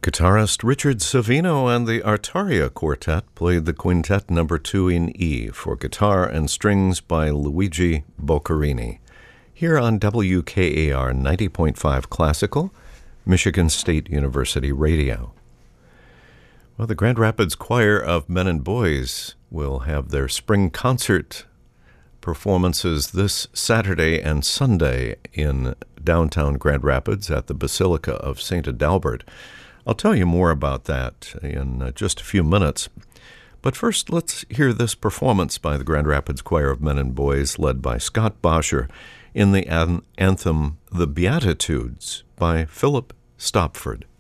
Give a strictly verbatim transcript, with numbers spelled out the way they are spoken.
Guitarist Richard Savino and the Artaria Quartet played the Quintet Number two in E for guitar and strings by Luigi Boccherini, here on W K A R ninety point five Classical, Michigan State University Radio. Well, the Grand Rapids Choir of Men and Boys will have their spring concert performances this Saturday and Sunday in downtown Grand Rapids at the Basilica of Saint Adalbert. I'll tell you more about that in uh, just a few minutes. But first, let's hear this performance by the Grand Rapids Choir of Men and Boys, led by Scott Bosher, in the an- anthem The Beatitudes by Philip Stopford.